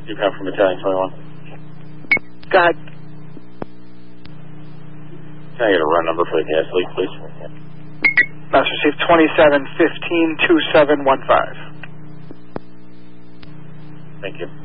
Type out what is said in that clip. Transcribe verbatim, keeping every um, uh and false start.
You come from Battalion twenty-one. Go ahead. Can I get a run number for the gas leak, please? Master received twenty-seven fifteen two seven one five. Thank you.